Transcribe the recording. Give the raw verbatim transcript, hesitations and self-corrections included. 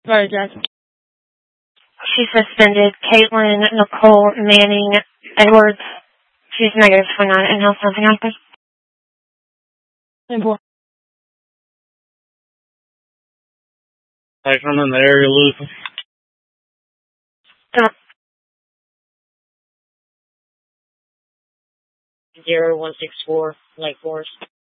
Sorry, Jack. She suspended Caitlin Nicole Manning Edwards. She's negative twenty-nine. In-house, nothing happened. Simple. Hey, I'm in the area, Lucy. Stop. Zero one six four Lake Forest.